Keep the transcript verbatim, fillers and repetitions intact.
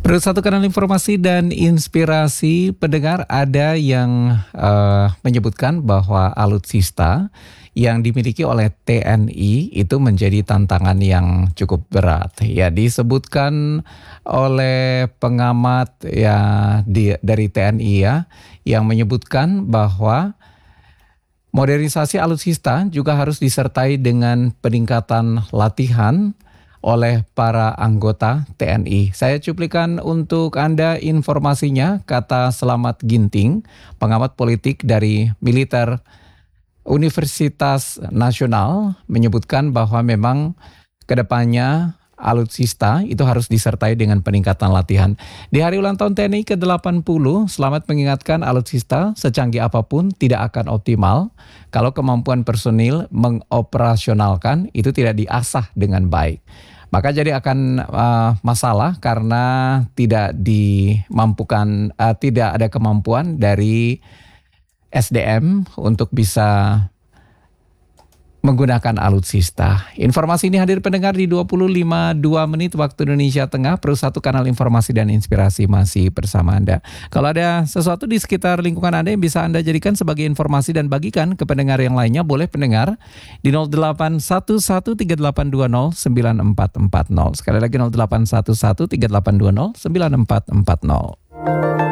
Perlu satu kanal informasi dan inspirasi pendengar, ada yang uh, menyebutkan bahwa alutsista yang dimiliki oleh T N I itu menjadi tantangan yang cukup berat. Ya, disebutkan oleh pengamat ya di, dari T N I ya, yang menyebutkan bahwa modernisasi alutsista juga harus disertai dengan peningkatan latihan oleh para anggota T N I. Saya cuplikan untuk Anda informasinya, kata Selamat Ginting, pengamat politik dari Militer Universitas Nasional, menyebutkan bahwa memang kedepannya alutsista itu harus disertai dengan peningkatan latihan. Di hari ulang tahun T N I ke delapan puluh, Selamat mengingatkan alutsista secanggih apapun tidak akan optimal kalau kemampuan personil mengoperasionalkan itu tidak diasah dengan baik. Maka jadi akan uh, masalah karena tidak dimampukan, uh, tidak ada kemampuan dari S D M untuk bisa menggunakan alutsista. Informasi ini hadir pendengar di dua puluh lima dua menit waktu Indonesia Tengah. Perlu satu kanal informasi dan inspirasi masih bersama Anda. Kalau ada sesuatu di sekitar lingkungan Anda yang bisa Anda jadikan sebagai informasi dan bagikan ke pendengar yang lainnya, boleh pendengar di nol delapan satu satu tiga delapan dua nol sembilan empat empat nol. Sekali lagi nol delapan satu satu tiga delapan dua nol sembilan empat empat nol.